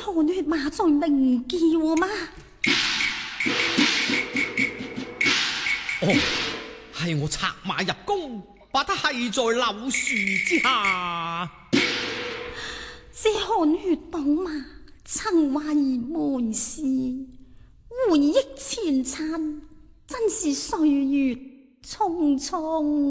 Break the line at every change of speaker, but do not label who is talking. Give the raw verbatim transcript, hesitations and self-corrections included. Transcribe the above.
寒血馬在鳴叫嗎？
哦，係我策馬入宮，把他繫在柳樹之下。
這寒血寶馬曾懷疑門事，回憶前塵，真是歲月匆匆。